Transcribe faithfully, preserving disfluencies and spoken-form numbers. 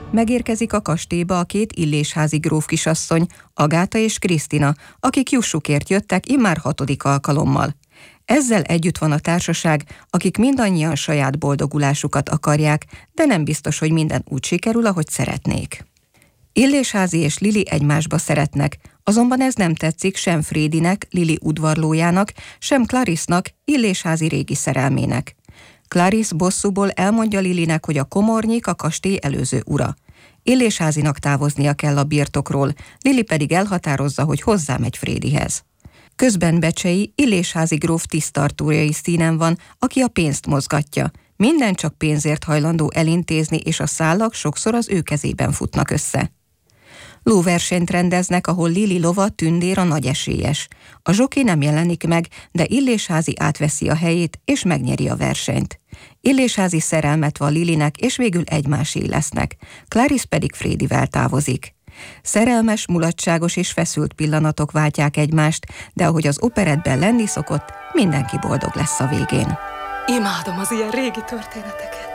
Megérkezik a kastélyba a két Illésházy gróf kisasszony, Agáta és Krisztina, akik jussukért jöttek immár hatodik alkalommal. Ezzel együtt van a társaság, akik mindannyian saját boldogulásukat akarják, de nem biztos, hogy minden úgy sikerül, ahogy szeretnék. Illésházy és Lili egymásba szeretnek, azonban ez nem tetszik sem Frédinek, Lili udvarlójának, sem Clarice-nak, Illésházy régi szerelmének. Clarice bosszúból elmondja Lilinek, hogy a komornyik a kastély előző ura. Illésházynak távoznia kell a birtokról, Lili pedig elhatározza, hogy hozzámegy Frédihez. Közben Becsei Illésházy gróf tisztartójai színen van, aki a pénzt mozgatja. Minden csak pénzért hajlandó elintézni, és a szálak sokszor az ő kezében futnak össze. Lóversenyt rendeznek, ahol Lili lova Tündér a nagy esélyes. A zsoki nem jelenik meg, de Illésházy átveszi a helyét, és megnyeri a versenyt. Illésházy szerelmet van Lilinek, és végül egymásé lesznek. Clarice pedig Frédivel távozik. Szerelmes, mulatságos és feszült pillanatok váltják egymást, de ahogy az operettben lenni szokott, mindenki boldog lesz a végén. Imádom az ilyen régi történeteket.